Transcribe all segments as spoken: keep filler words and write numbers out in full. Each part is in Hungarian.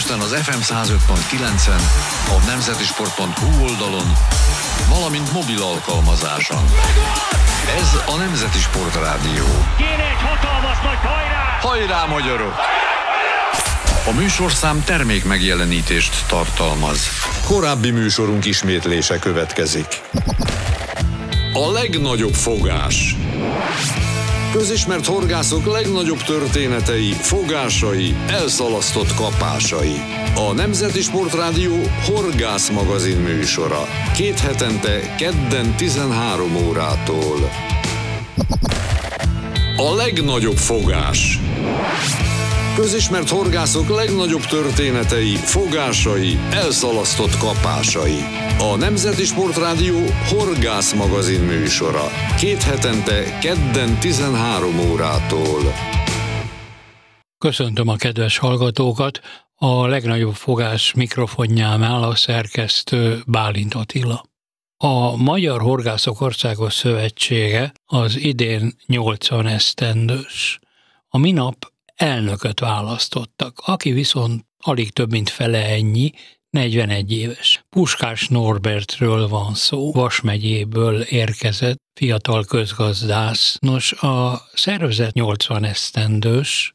Budapesten az ef em száz öt pont kilencen, a nemzetisport pont hu oldalon, valamint mobil alkalmazáson. Ez a Nemzeti Sport Rádió. Kéne egy hatalmas nagy hajrá! Hajrá, magyarok! A műsorszám termék megjelenítést tartalmaz. Korábbi műsorunk ismétlése következik. A legnagyobb fogás. Közismert horgászok legnagyobb történetei, fogásai, elszalasztott kapásai. A Nemzeti Sport Rádió horgász magazin műsora. Két hetente, kedden tizenhárom órától. A legnagyobb fogás. Közismert horgászok legnagyobb történetei, fogásai, elszalasztott kapásai. A Nemzeti Sport Rádió horgász magazin műsora. Két hetente, kedden tizenhárom órától. Köszöntöm a kedves hallgatókat! A legnagyobb fogás mikrofonjánál a szerkesztő Bálint Attila. A Magyar Horgászok Országos Szövetsége az idén nyolcvan esztendős. A minap elnököt választottak, aki viszont alig több mint fele ennyi, negyvenegy éves. Puskás Norbertről van szó, Vas megyéből érkezett, fiatal közgazdász. Nos, a szervezet nyolcvan esztendős,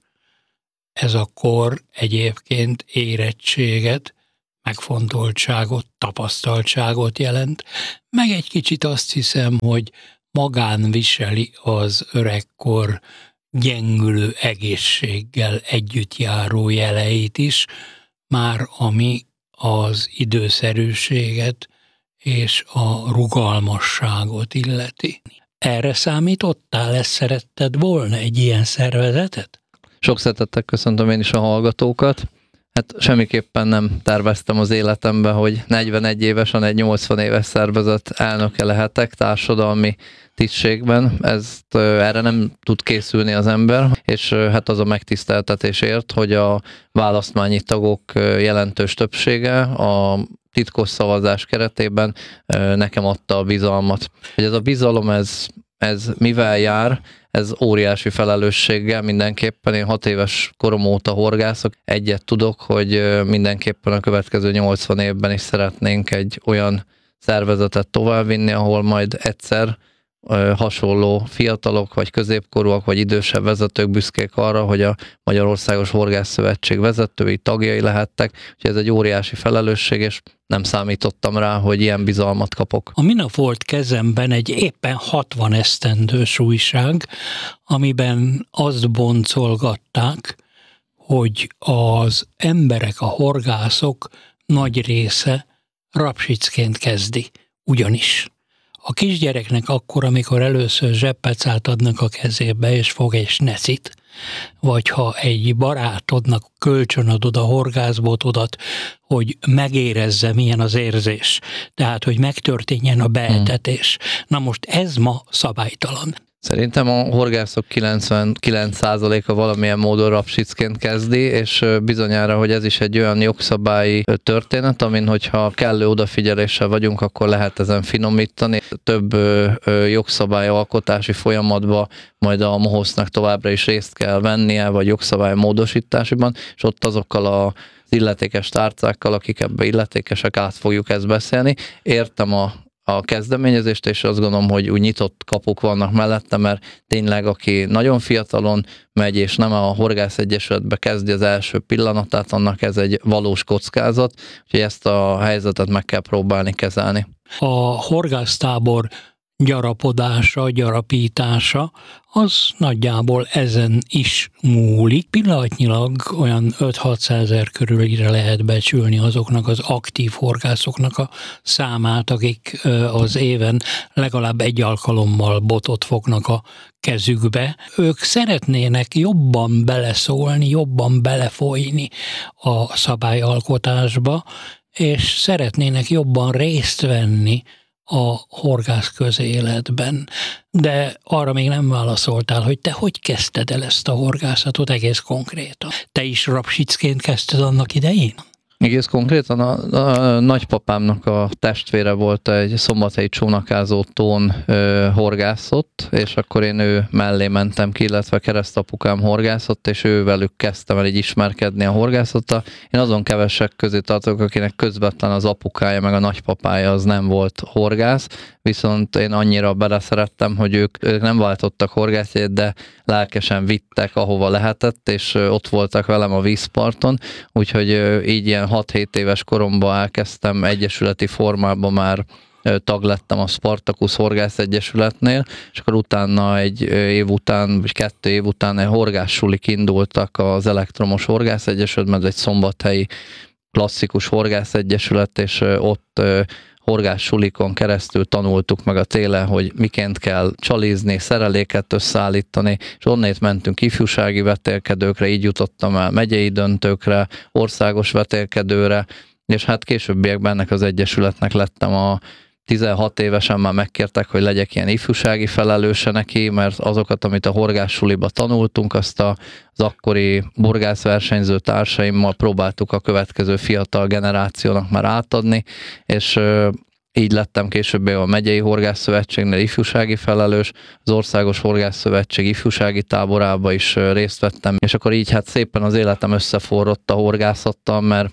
ez a kor egyébként érettséget, megfontoltságot, tapasztaltságot jelent, meg egy kicsit azt hiszem, hogy magán viseli az öregkor gyengülő egészséggel együtt járó jeleit is, már ami az időszerűséget és a rugalmasságot illeti. Erre számítottál, ezt szeretted volna egy ilyen szervezetet? Sok szeretettel köszöntöm én is a hallgatókat. Hát semmiképpen nem terveztem az életembe, hogy negyvenegy évesen egy nyolcvan éves szervezet elnöke lehetek társadalmi tisztségben. Ezt erre nem tud készülni az ember, és hát az a megtiszteltetésért, hogy a választmányi tagok jelentős többsége a titkos szavazás keretében nekem adta a bizalmat. Hogy ez a bizalom, ez, ez mivel jár? Ez óriási felelősséggel mindenképpen. Én hat éves korom óta horgászok. Egyet tudok, hogy mindenképpen a következő nyolcvan évben is szeretnénk egy olyan szervezetet továbbvinni, ahol majd egyszer hasonló fiatalok, vagy középkorúak, vagy idősebb vezetők büszkék arra, hogy a Magyarországos Horgászszövetség vezetői, tagjai lehettek. Úgyhogy ez egy óriási felelősség, és nem számítottam rá, hogy ilyen bizalmat kapok. A minap volt kezemben egy éppen hatvan esztendős újság, amiben azt boncolgatták, hogy az emberek, a horgászok nagy része rapsicként kezdi. Ugyanis a kisgyereknek akkor, amikor először zseppecát adnak a kezébe, és fog egy snecit, vagy ha egy barátodnak kölcsönadod a horgászbotodat, hogy megérezze, milyen az érzés, tehát, hogy megtörténjen a beetetés. Hmm. Na most ez ma szabálytalan. Szerintem a horgászok kilencvenkilenc százaléka valamilyen módon rapsicként kezdi, és bizonyára, hogy ez is egy olyan jogszabályi történet, amin, hogyha kellő odafigyeléssel vagyunk, akkor lehet ezen finomítani. Több jogszabályalkotási folyamatban majd a MOHOSZ-nak továbbra is részt kell vennie, vagy jogszabály módosításában, és ott azokkal a az illetékes tárcákkal, akik ebbe illetékesek, át fogjuk ezt beszélni. Értem a a kezdeményezést, és azt gondolom, hogy úgy nyitott kapuk vannak mellette, mert tényleg aki nagyon fiatalon megy, és nem a Horgász Egyesületbe kezdi az első pillanatát, annak ez egy valós kockázat, úgyhogy ezt a helyzetet meg kell próbálni kezelni. A horgásztábor gyarapodása, gyarapítása, az nagyjából ezen is múlik. Pillanatnyilag olyan öt-hatszázezer körülire lehet becsülni azoknak az aktív horgászoknak a számát, akik az éven legalább egy alkalommal botot fognak a kezükbe. Ők szeretnének jobban beleszólni, jobban belefolyni a szabályalkotásba, és szeretnének jobban részt venni a horgász közéletben. De arra még nem válaszoltál, hogy te hogy kezdted el ezt a horgászatot egész konkrétan? Te is rapsicként kezdted annak idején? Egész konkrétan a, a nagypapámnak a testvére volt egy szombathelyi csónakázótón ö, horgászott, és akkor én ő mellé mentem ki, illetve keresztapukám horgászott, és ő velük kezdtem el így ismerkedni a horgászattal. Én azon kevesek közé tartok, akinek közvetlen az apukája meg a nagypapája az nem volt horgász, viszont én annyira beleszerettem, hogy ők, ők nem váltottak horgászjegyet, de lelkesen vittek, ahova lehetett, és ott voltak velem a vízparton, úgyhogy így ilyen hat-hét éves koromban elkezdtem egyesületi formában, már tag lettem a Spartacus Horgász Egyesületnél, és akkor utána egy év után, vagy kettő év után egy horgászsulik indultak az Elektromos Horgász Egyesületben, ez egy szombathelyi klasszikus horgász egyesület, és ott horgászsulikon keresztül tanultuk meg a télen, hogy miként kell csalizni, szereléket összeállítani, és onnét mentünk ifjúsági vetélkedőkre, így jutottam el megyei döntőkre, országos vetélkedőre, és hát későbbiekben ennek az egyesületnek lettem a tizenhat évesen már megkértek, hogy legyek ilyen ifjúsági felelőse neki, mert azokat, amit a horgászsuliba tanultunk, azt az akkori horgászversenyző társaimmal próbáltuk a következő fiatal generációnak már átadni, és így lettem később a Megyei Horgászszövetségnél ifjúsági felelős, az Országos Horgászszövetség ifjúsági táborába is részt vettem, és akkor így hát szépen az életem összeforrott a horgászattal, mert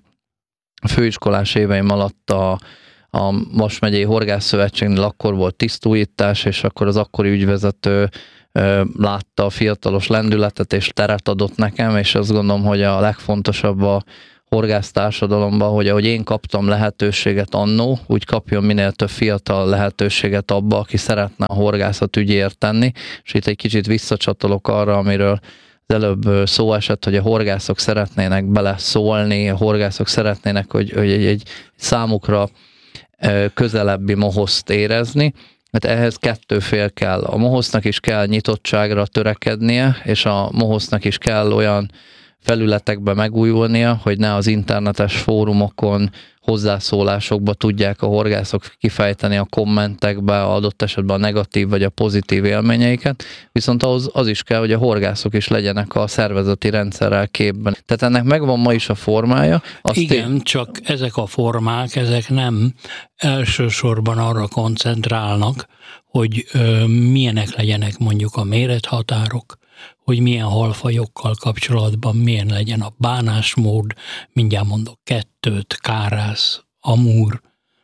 a főiskolás éveim alatt a a Vas megyei Horgászszövetségnél akkor volt tisztújítás, és akkor az akkori ügyvezető ö, látta a fiatalos lendületet, és teret adott nekem, és azt gondolom, hogy a legfontosabb a horgásztársadalomban, hogy ahogy én kaptam lehetőséget annó, úgy kapjon minél több fiatal lehetőséget abba, aki szeretne a horgászat ügyéért tenni, és itt egy kicsit visszacsatolok arra, amiről az előbb szó esett, hogy a horgászok szeretnének beleszólni, a horgászok szeretnének, hogy, hogy egy, egy számukra közelebbi mohoszt érezni, mert ehhez kettő fél kell. A mohosznak is kell nyitottságra törekednie, és a mohosznak is kell olyan felületekbe megújulnia, hogy ne az internetes fórumokon, hozzászólásokba tudják a horgászok kifejteni a kommentekbe, adott esetben a negatív vagy a pozitív élményeiket, viszont ahhoz az is kell, hogy a horgászok is legyenek a szervezeti rendszerrel képben. Tehát ennek megvan ma is a formája. Azt Igen, én... csak ezek a formák, ezek nem elsősorban arra koncentrálnak, hogy ö, milyenek legyenek mondjuk a mérethatárok, hogy milyen halfajokkal kapcsolatban milyen legyen a bánásmód, mindjárt mondok kettőt, kárász, amúr,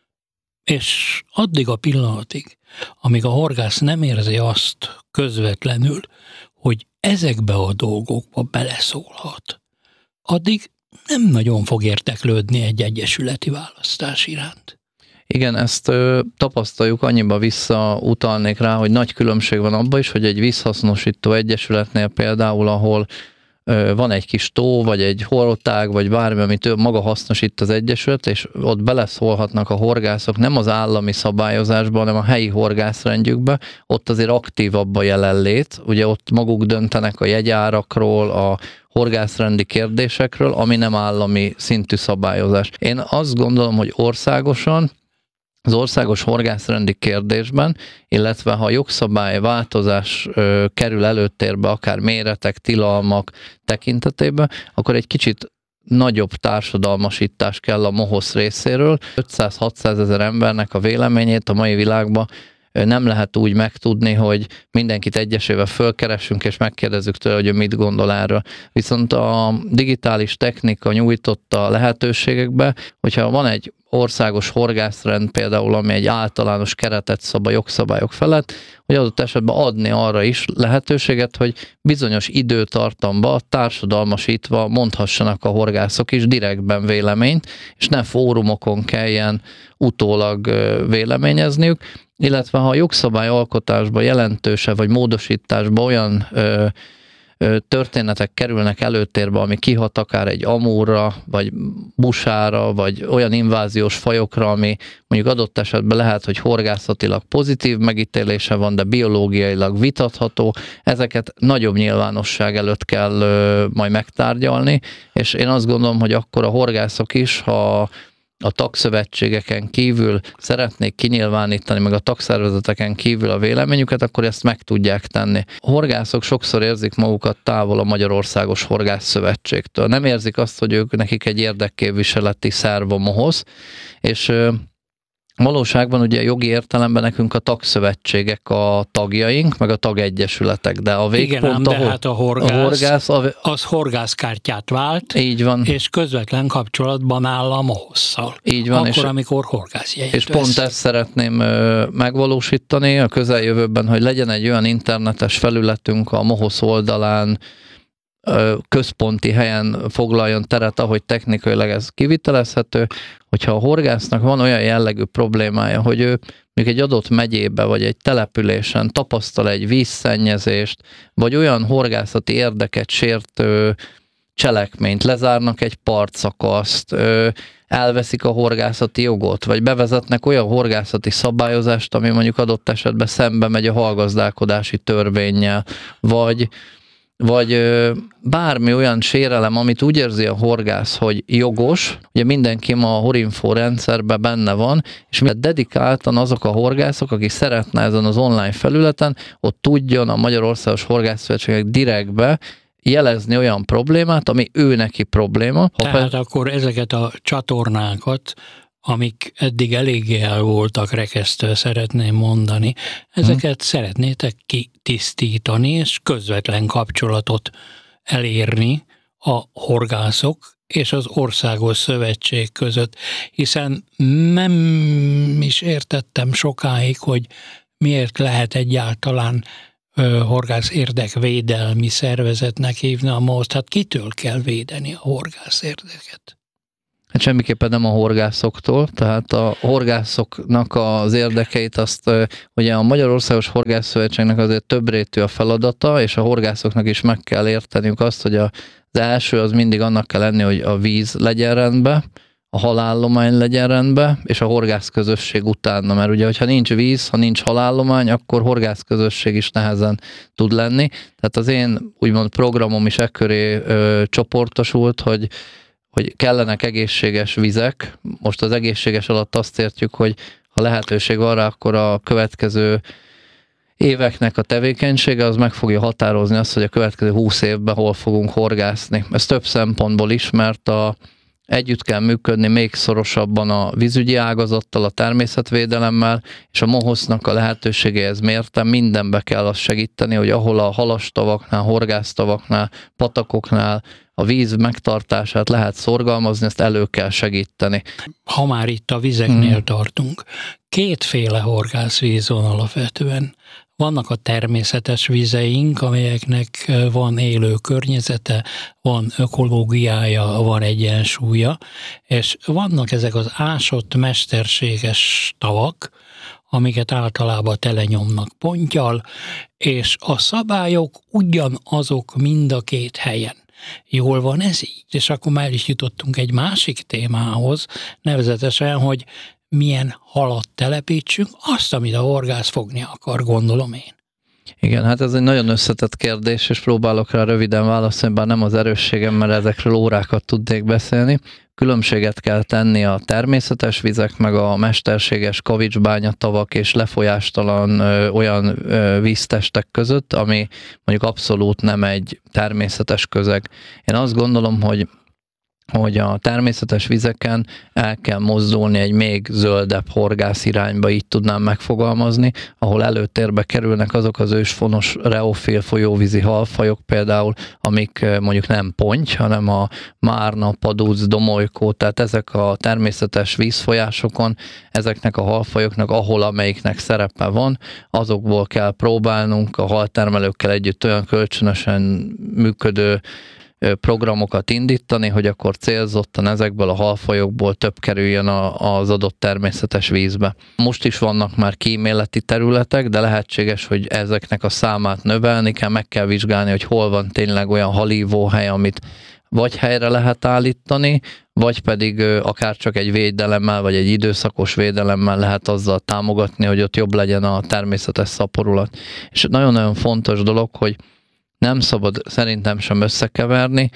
és addig a pillanatig, amíg a horgász nem érzi azt közvetlenül, hogy ezekbe a dolgokba beleszólhat, addig nem nagyon fog érdeklődni egy egyesületi választás iránt. Igen, ezt ö, tapasztaljuk, annyiba visszautalnék rá, hogy nagy különbség van abban is, hogy egy vízhasznosító egyesületnél például, ahol ö, van egy kis tó, vagy egy hortág, vagy bármi, amit ő maga hasznosít az egyesület, és ott beleszólhatnak a horgászok nem az állami szabályozásba, hanem a helyi horgászrendjükbe, ott azért aktívabb a jelenlét, ugye ott maguk döntenek a jegyárakról, a horgászrendi kérdésekről, ami nem állami szintű szabályozás. Én azt gondolom, hogy országosan, az országos horgászrendi kérdésben, illetve ha jogszabály változás ö, kerül előtérbe, akár méretek, tilalmak tekintetében, akkor egy kicsit nagyobb társadalmasítás kell a mohosz részéről. ötszáz-hatszáz ezer embernek a véleményét a mai világban nem lehet úgy megtudni, hogy mindenkit egyesével fölkeressünk, és megkérdezzük tőle, hogy ő mit gondol erről. Viszont a digitális technika nyújtotta lehetőségekbe, hogyha van egy országos horgászrend például, ami egy általános keretet szab a jogszabályok felett, hogy adott esetben adni arra is lehetőséget, hogy bizonyos időtartamban társadalmasítva mondhassanak a horgászok is direktben véleményt, és ne fórumokon kelljen utólag véleményezniük, illetve ha a jogszabályalkotásban jelentősebb vagy módosításban olyan ö, ö, történetek kerülnek előtérbe, ami kihat akár egy amúrra, vagy busára, vagy olyan inváziós fajokra, ami mondjuk adott esetben lehet, hogy horgászatilag pozitív megítélése van, de biológiailag vitatható, ezeket nagyobb nyilvánosság előtt kell ö, majd megtárgyalni, és én azt gondolom, hogy akkor a horgászok is, ha a tagszövetségeken kívül szeretnék kinyilvánítani, meg a tagszervezeteken kívül a véleményüket, akkor ezt meg tudják tenni. A horgászok sokszor érzik magukat távol a Magyarországos Horgászszövetségtől. Nem érzik azt, hogy ők nekik egy érdekképviseleti szerv a mohosz, és valóságban ugye jogi értelemben nekünk a tagszövetségek a tagjaink, meg a tagegyesületek, de a végpont igen, ám, de a, hát a horgász, a horgász a, az horgászkártyát vált, így van. És közvetlen kapcsolatban áll a mohosszal. Így van. Akkor, és, amikor horgászjegyet És pont vesz. ezt szeretném ö, megvalósítani a közeljövőben, hogy legyen egy olyan internetes felületünk a mohosz oldalán, központi helyen foglaljon teret, ahogy technikailag ez kivitelezhető, hogyha a horgásznak van olyan jellegű problémája, hogy ő még egy adott megyébe, vagy egy településen tapasztal egy vízszennyezést, vagy olyan horgászati érdeket sértő cselekményt, lezárnak egy partszakaszt, elveszik a horgászati jogot, vagy bevezetnek olyan horgászati szabályozást, ami mondjuk adott esetben szembe megy a halgazdálkodási törvénnyel, vagy vagy bármi olyan sérelem, amit úgy érzi a horgász, hogy jogos, ugye mindenki ma a Horinfo rendszerben benne van, és dedikáltan azok a horgászok, akik szeretne ezen az online felületen, ott tudjon a Magyarországos Horgászszövetségek direktbe jelezni olyan problémát, ami ő neki probléma. Tehát ha akkor ezeket a csatornákat, amik eddig eléggé el voltak rekesztő, szeretném mondani, ezeket hmm. szeretnétek kitisztítani, és közvetlen kapcsolatot elérni a horgászok és az Országos Szövetség között, hiszen nem is értettem sokáig, hogy miért lehet egyáltalán ö, horgász érdekvédelmi szervezetnek hívni a mohozt. Hát kitől kell védeni a horgász érdeket? Hát semmiképpen nem a horgászoktól, tehát a horgászoknak az érdekeit azt, ugye a Magyarországos Horgászszövetségnek azért többrétű a feladata, és a horgászoknak is meg kell érteniük azt, hogy az első az mindig annak kell lenni, hogy a víz legyen rendben, a halállomány legyen rendben, és a horgászközösség utána, mert ugye, hogyha nincs víz, ha nincs halállomány, akkor horgászközösség is nehezen tud lenni. Tehát az én úgymond programom is ekköré ö, csoportosult, hogy hogy kellenek egészséges vizek. Most az egészséges alatt azt értjük, hogy ha lehetőség van rá, akkor a következő éveknek a tevékenysége az meg fogja határozni azt, hogy a következő húsz évben hol fogunk horgászni. Ez több szempontból is, mert a, együtt kell működni még szorosabban a vízügyi ágazattal, a természetvédelemmel, és a mohosznak a lehetőségéhez mérten mindenbe kell azt segíteni, hogy ahol a halastavaknál, horgásztavaknál, patakoknál a víz megtartását lehet szorgalmazni, ezt elő kell segíteni. Ha már itt a vizeknél hmm. tartunk, kétféle horgászvíz van alapvetően. Vannak a természetes vizeink, amelyeknek van élő környezete, van ökológiája, van egyensúlya, és vannak ezek az ásott mesterséges tavak, amiket általában telenyomnak ponttyal, és a szabályok ugyanazok mind a két helyen. Jól van ez így? És akkor már is jutottunk egy másik témához, nevezetesen, hogy milyen halat telepítsünk, azt, amit a horgász fogni akar, gondolom én. Igen, hát ez egy nagyon összetett kérdés, és próbálok rá röviden válaszolni, bár nem az erősségem, mert ezekről órákat tudnék beszélni. Különbséget kell tenni a természetes vizek, meg a mesterséges kavicsbányatavak és lefolyástalan ö, olyan ö, víztestek között, ami mondjuk abszolút nem egy természetes közeg. Én azt gondolom, hogy hogy a természetes vizeken el kell mozdulni egy még zöldebb horgász irányba, így tudnám megfogalmazni, ahol előtérbe kerülnek azok az ősfonos reofil folyóvízi halfajok például, amik mondjuk nem ponty, hanem a márna, padúc, domolykó, tehát ezek a természetes vízfolyásokon, ezeknek a halfajoknak, ahol amelyiknek szerepe van, azokból kell próbálnunk a haltermelőkkel együtt olyan kölcsönösen működő programokat indítani, hogy akkor célzottan ezekből a halfajokból több kerüljön a, az adott természetes vízbe. Most is vannak már kíméleti területek, de lehetséges, hogy ezeknek a számát növelni kell, meg kell vizsgálni, hogy hol van tényleg olyan halívóhely, amit vagy helyre lehet állítani, vagy pedig akár csak egy védelemmel, vagy egy időszakos védelemmel lehet azzal támogatni, hogy ott jobb legyen a természetes szaporulat. És nagyon-nagyon fontos dolog, hogy nem szabad szerintem sem összekeverni,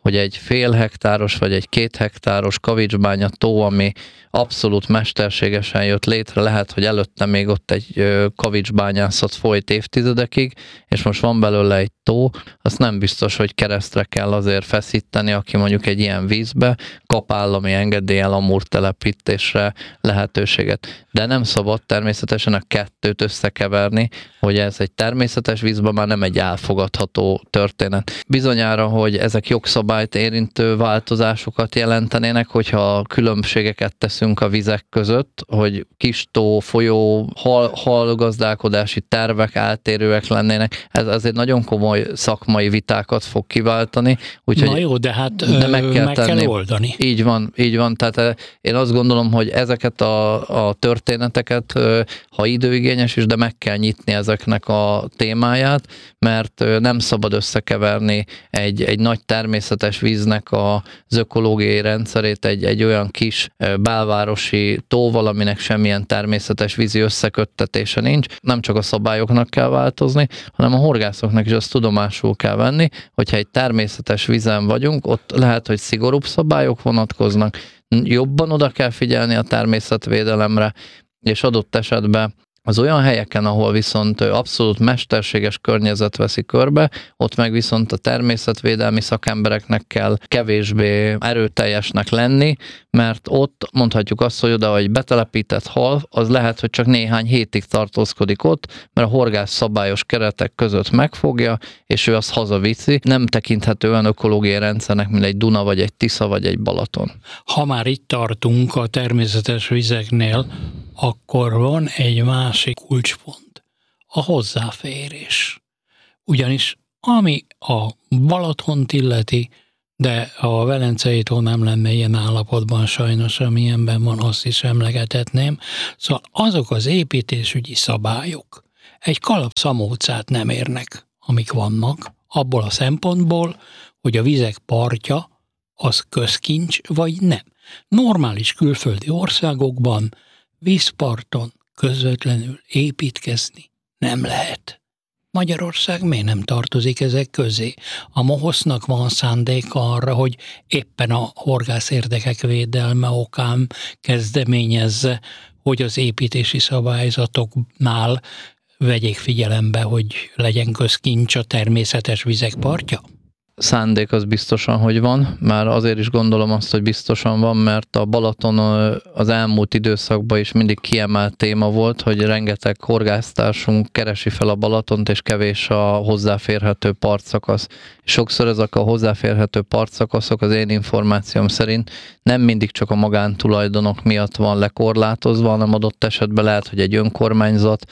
hogy egy fél hektáros vagy egy két hektáros kavicsbánya tó, ami abszolút mesterségesen jött létre, lehet, hogy előtte még ott egy kavicsbányászat folyt évtizedekig, és most van belőle egy tó, azt nem biztos, hogy keresztre kell azért feszíteni, aki mondjuk egy ilyen vízbe kap állami engedéllyel amúrtelepítésre lehetőséget. De nem szabad természetesen a kettőt összekeverni, hogy ez egy természetes vízben már nem egy elfogadható történet. Bizonyára, hogy ezek jogszabályt érintő változásokat jelentenének, hogyha különbségeket teszünk a vizek között, hogy kis tó, folyó, hal, halgazdálkodási tervek eltérőek lennének. Ez azért nagyon komoly szakmai vitákat fog kiváltani. Úgyhogy Na jó, de hát de meg, kell, meg kell oldani. Így van, így van. Tehát én azt gondolom, hogy ezeket a, a történeteket, ha időigényes is, de meg kell nyitni ezeknek a témáját, mert nem szabad összekeverni egy, egy nagy természetes víznek az ökológiai rendszerét egy, egy olyan kis belvárosi tóval, aminek semmilyen természetes vízi összeköttetése nincs. Nem csak a szabályoknak kell változni, hanem a horgászoknak is azt tudomásul kell venni, hogyha egy természetes vízen vagyunk, ott lehet, hogy szigorúbb szabályok vonatkoznak, jobban oda kell figyelni a természetvédelemre, és adott esetben az olyan helyeken, ahol viszont abszolút mesterséges környezet veszi körbe, ott meg viszont a természetvédelmi szakembereknek kell kevésbé erőteljesnek lenni, mert ott mondhatjuk azt, hogy oda, hogy betelepített hal, az lehet, hogy csak néhány hétig tartózkodik ott, mert a horgász szabályos keretek között megfogja, és ő azt hazaviszi. Nem tekinthető olyan ökológiai rendszernek, mint egy Duna, vagy egy Tisza, vagy egy Balaton. Ha már itt tartunk a természetes vizeknél, akkor van egy másik kulcspont, a hozzáférés. Ugyanis ami a Balatont illeti, de a Velencei tó nem lenne ilyen állapotban sajnos, amilyenben van, azt is emlegetetném. Szóval azok az építésügyi szabályok egy kalapszamócát nem érnek, amik vannak, abból a szempontból, hogy a vizek partja az közkincs vagy nem. Normális külföldi országokban vízparton közvetlenül építkezni nem lehet. Magyarország miért nem tartozik ezek közé? A MOHOSZ-nak van szándéka arra, hogy éppen a horgász érdekek védelme okán kezdeményezze, hogy az építési szabályzatoknál vegyék figyelembe, hogy legyen közkincs a természetes vizek partja? Szándék az biztosan, hogy van, már azért is gondolom azt, hogy biztosan van, mert a Balaton az elmúlt időszakban is mindig kiemelt téma volt, hogy rengeteg horgásztársunk keresi fel a Balatont, és kevés a hozzáférhető partszakasz. Sokszor ezek a hozzáférhető partszakaszok az én információm szerint nem mindig csak a magántulajdonok miatt van lekorlátozva, hanem adott esetben lehet, hogy egy önkormányzat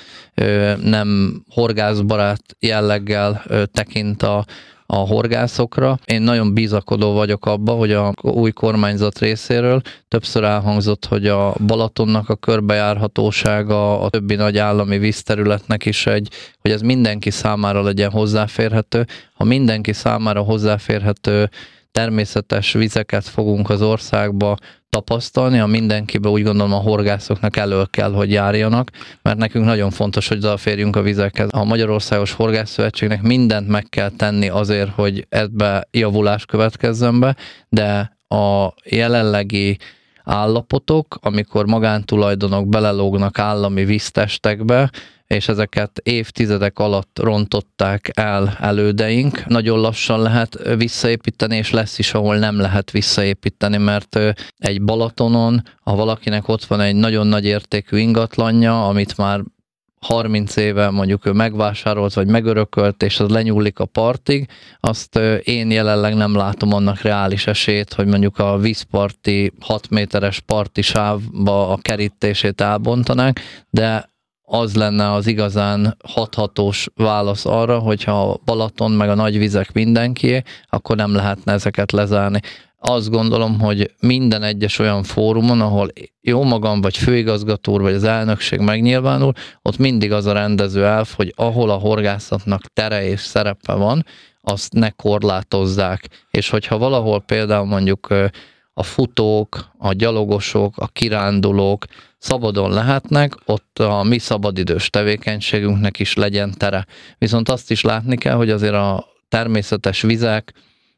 nem horgászbarát jelleggel tekint a a horgászokra. Én nagyon bizakodó vagyok abba, hogy a új kormányzat részéről többször elhangzott, hogy a Balatonnak a körbejárhatósága, a többi nagy állami vízterületnek is egy, hogy ez mindenki számára legyen hozzáférhető. Ha mindenki számára hozzáférhető természetes vizeket fogunk az országba tapasztalni, ha mindenkiben úgy gondolom a horgászoknak elől kell, hogy járjanak, mert nekünk nagyon fontos, hogy odaférjünk a vizekhez. A Magyarországos Horgászszövetségnek mindent meg kell tenni azért, hogy ebbe javulás következzen be, de a jelenlegi állapotok, amikor magántulajdonok belelógnak állami víztestekbe, és ezeket évtizedek alatt rontották el elődeink. Nagyon lassan lehet visszaépíteni, és lesz is, ahol nem lehet visszaépíteni, mert egy Balatonon, ha valakinek ott van egy nagyon nagy értékű ingatlanja, amit már harminc éve mondjuk ő megvásárolt, vagy megörökölt, és az lenyúlik a partig, azt én jelenleg nem látom annak reális esélyt, hogy mondjuk a vízparti hat méteres parti sávba a kerítését elbontanák, de az lenne az igazán hathatós válasz arra, hogyha a Balaton meg a nagy vizek mindenkié, akkor nem lehetne ezeket lezárni. Azt gondolom, hogy minden egyes olyan fórumon, ahol jó magam, vagy főigazgató úr, vagy az elnökség megnyilvánul, ott mindig az a rendező elv, hogy ahol a horgászatnak tere és szerepe van, azt ne korlátozzák. És hogyha valahol például mondjuk a futók, a gyalogosok, a kirándulók szabadon lehetnek, ott a mi szabadidős tevékenységünknek is legyen tere. Viszont azt is látni kell, hogy azért a természetes vizek,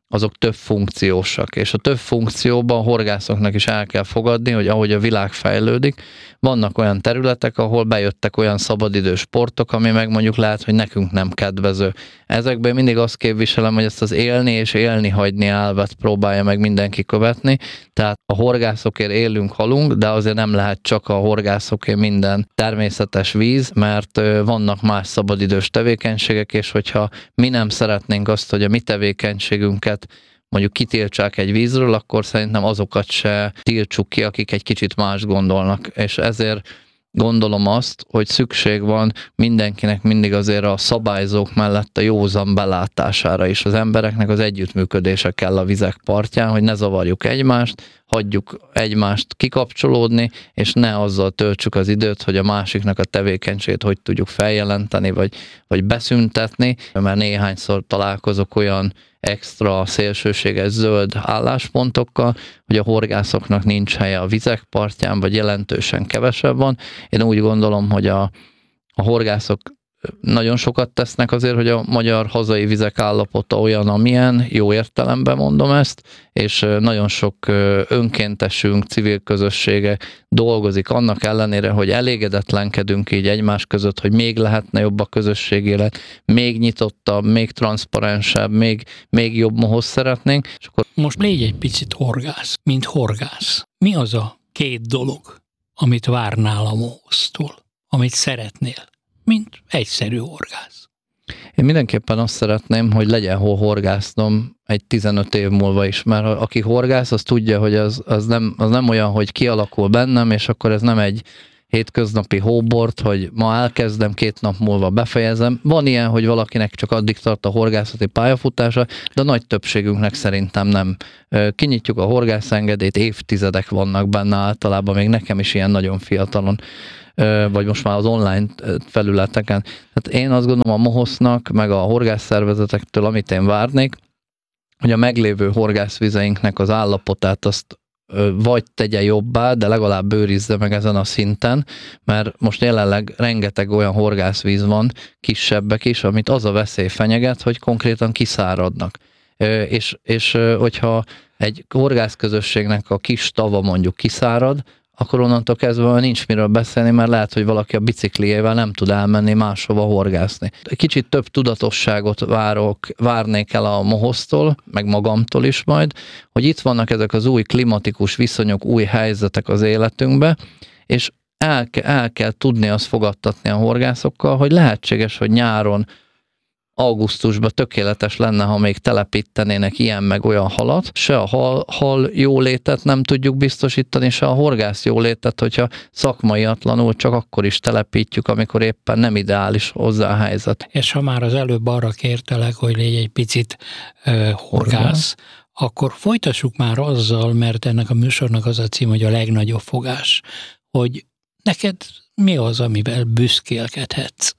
azok több funkciósak, és a több funkcióban a horgászoknak is el kell fogadni, hogy ahogy a világ fejlődik, vannak olyan területek, ahol bejöttek olyan szabadidős sportok, ami meg mondjuk lehet, hogy nekünk nem kedvező. Ezekben mindig azt képviselem, hogy ezt az élni és élni hagyni elvet próbálja meg mindenki követni, tehát a horgászokért élünk, halunk, de azért nem lehet csak a horgászokért minden természetes víz, mert vannak más szabadidős tevékenységek, és hogyha mi nem szeretnénk azt, hogy a mi tevékenységünket mondjuk kitiltsák egy vízről, akkor szerintem azokat se tiltsuk ki, akik egy kicsit más gondolnak. És ezért gondolom azt, hogy szükség van mindenkinek mindig azért a szabályzók mellett a józan belátására is. Az embereknek az együttműködése kell a vizek partján, hogy ne zavarjuk egymást, hagyjuk egymást kikapcsolódni, és ne azzal töltsük az időt, hogy a másiknak a tevékenységét hogy tudjuk feljelenteni, vagy, vagy beszüntetni, mert néhányszor találkozok olyan extra szélsőséges zöld álláspontokkal, hogy a horgászoknak nincs helye a vizek partján, vagy jelentősen kevesebb van. Én úgy gondolom, hogy a, a horgászok nagyon sokat tesznek azért, hogy a magyar hazai vizek állapota olyan, amilyen, jó értelemben mondom ezt, és nagyon sok önkéntesünk, civil közössége dolgozik annak ellenére, hogy elégedetlenkedünk így egymás között, hogy még lehetne jobb a közösség élet, még nyitottabb, még transzparensebb, még, még jobb mohoz szeretnénk. És akkor... Most légy egy picit horgász, mint horgász. Mi az a két dolog, amit várnál a mohoztól, amit szeretnél, mint egyszerű horgász? Én mindenképpen azt szeretném, hogy legyen hol horgásznom egy tizenöt év múlva is, mert aki horgász, az tudja, hogy az, az, nem, az nem olyan, hogy kialakul bennem, és akkor ez nem egy hétköznapi hóbort, hogy ma elkezdem, két nap múlva befejezem. Van ilyen, hogy valakinek csak addig tart a horgászati pályafutása, de a nagy többségünknek szerintem nem. Kinyitjuk a horgászengedélyt, évtizedek vannak benne általában, még nekem is ilyen nagyon fiatalon, vagy most már az online felületeken. Hát én azt gondolom a mohosznak, meg a horgászszervezetektől, amit én várnék, hogy a meglévő horgászvizeinknek az állapotát azt vagy tegye jobbá, de legalább őrizze meg ezen a szinten, mert most jelenleg rengeteg olyan horgászvíz van, kisebbek is, amit az a veszély fenyeget, hogy konkrétan kiszáradnak. És, és hogyha egy horgászközösségnek a kis tava mondjuk kiszárad, akkor onnantól kezdve nincs miről beszélni, mert lehet, hogy valaki a bicikliével nem tud elmenni máshova horgászni. Kicsit több tudatosságot várok, várnék el a mohosztól, meg magamtól is majd, hogy itt vannak ezek az új klimatikus viszonyok, új helyzetek az életünkbe, és el, el kell tudni azt fogadtatni a horgászokkal, hogy lehetséges, hogy nyáron, augusztusban tökéletes lenne, ha még telepítenének ilyen meg olyan halat. Se a hal, hal jólétet nem tudjuk biztosítani, se a horgász jólétet, hogyha szakmaiatlanul csak akkor is telepítjük, amikor éppen nem ideális hozzá a helyzet. És ha már az előbb arra kértelek, hogy légy egy picit uh, horgász, akkor folytassuk már azzal, mert ennek a műsornak az a cím, hogy a legnagyobb fogás, hogy neked mi az, amivel büszkélkedhetsz?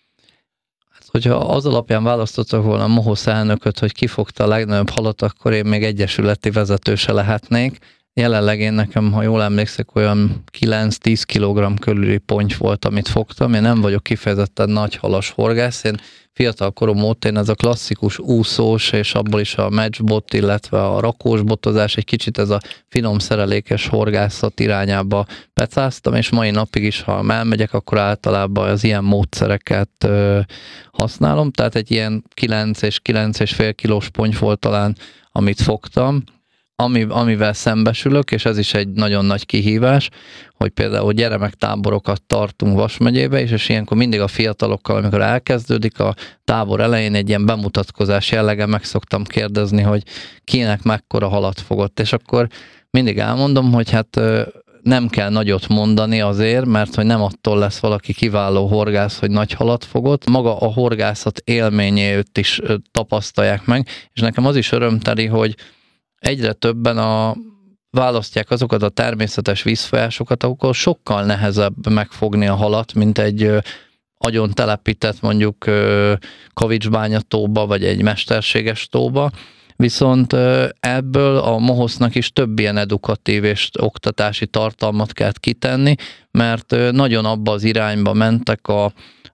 Hogyha az alapján választottak volna a mohosz elnököt, hogy kifogta a legnagyobb halat, akkor én még egyesületi vezető se lehetnék. Jelenleg én nekem, ha jól emlékszek, olyan kilenc-tíz kilogramm körüli ponty volt, amit fogtam. Én nem vagyok kifejezetten nagy halas horgász. Én fiatal korom óta én ez a klasszikus úszós, és abból is a matchbot, illetve a rakós botozás, egy kicsit ez a finom szerelékes horgászat irányába pecáztam, és mai napig is, ha elmegyek, akkor általában az ilyen módszereket ö, használom. Tehát egy ilyen kilenc és kilenc és fél kilós ponty volt talán, amit fogtam, Ami, amivel szembesülök, és ez is egy nagyon nagy kihívás, hogy például gyermektáborokat tartunk Vas megyébe, és, és ilyenkor mindig a fiatalokkal, amikor elkezdődik a tábor elején egy ilyen bemutatkozás jellege, meg szoktam kérdezni, hogy kinek mekkora halat fogott, és akkor mindig elmondom, hogy hát nem kell nagyot mondani azért, mert hogy nem attól lesz valaki kiváló horgász, hogy nagy halat fogott. Maga a horgászat élményét is tapasztalják meg, és nekem az is örömteli, hogy egyre többen a, választják azokat a természetes vízfolyásokat, ahol sokkal nehezebb megfogni a halat, mint egy ö, agyon telepített mondjuk ö, kavicsbányatóba, vagy egy mesterséges tóba. Viszont ö, ebből a mohosznak is több ilyen edukatív és oktatási tartalmat kell kitenni, mert ö, nagyon abba az irányba mentek a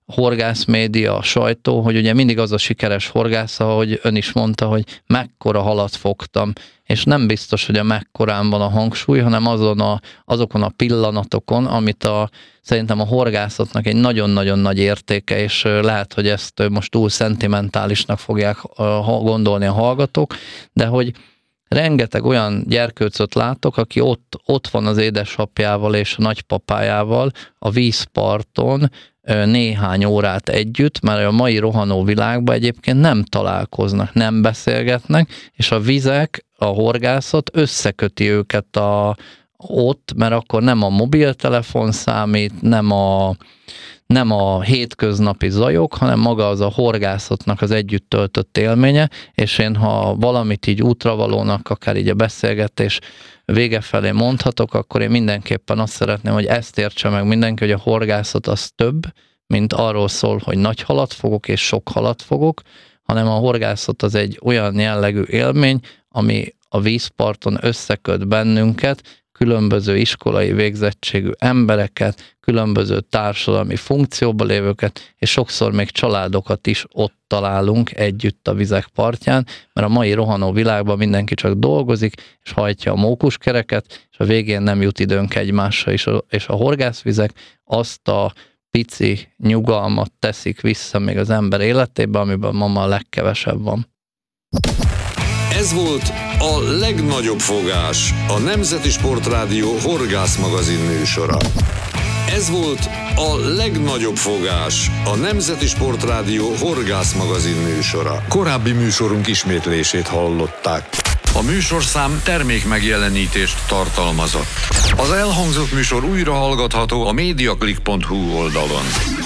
horgászmédia, a sajtó, hogy ugye mindig az a sikeres horgász, ahogy ön is mondta, hogy mekkora halat fogtam, és nem biztos, hogy a mekkorán van a hangsúly, hanem azon a, azokon a pillanatokon, amit a, szerintem a horgászatnak egy nagyon-nagyon nagy értéke, és lehet, hogy ezt most túl szentimentálisnak fogják gondolni a hallgatók, de hogy rengeteg olyan gyerkőcöt látok, aki ott, ott van az édesapjával és a nagypapájával a vízparton néhány órát együtt, mert a mai rohanó világban egyébként nem találkoznak, nem beszélgetnek, és a vizek, a horgászat összeköti őket a, ott, mert akkor nem a mobiltelefon számít, nem a, nem a hétköznapi zajok, hanem maga az a horgászatnak az együtt töltött élménye, és én ha valamit így útravalónak, akár így a beszélgetés vége felé mondhatok, akkor én mindenképpen azt szeretném, hogy ezt értse meg mindenki, hogy a horgászat az több, mint arról szól, hogy nagy halat fogok és sok halat fogok, hanem a horgászat az egy olyan jellegű élmény, ami a vízparton összeköt bennünket, különböző iskolai végzettségű embereket, különböző társadalmi funkcióban lévőket, és sokszor még családokat is ott találunk együtt a vizek partján, mert a mai rohanó világban mindenki csak dolgozik, és hajtja a mókuskereket, és a végén nem jut időnk egymásra, és a, és a horgászvizek azt a pici nyugalmat teszik vissza még az ember életébe, amiben ma a legkevesebb van. Ez volt a legnagyobb fogás, a Nemzeti Sportrádió horgászmagazin műsora. Ez volt a legnagyobb fogás, a Nemzeti Sportrádió horgászmagazin műsora. Korábbi műsorunk ismétlését hallották. A műsorszám termék megjelenítést tartalmazott. Az elhangzott műsor újra hallgatható a mediaclick pont hu oldalon.